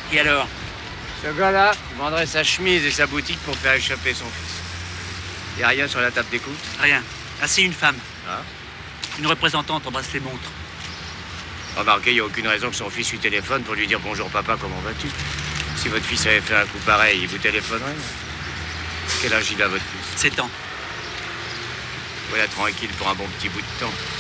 Et alors? Ce gars-là vendrait sa chemise et sa boutique pour faire échapper son fils. Y a rien sur la table d'écoute? Rien. Ah, c'est une femme. Ah. Une représentante embrasse les montres. Remarquez, y a aucune raison que son fils lui téléphone pour lui dire « Bonjour papa, comment vas-tu » Si votre fils avait fait un coup pareil, il vous téléphonerait? Quel âge il a, votre fils? 7 ans. Voilà, tranquille pour un bon petit bout de temps.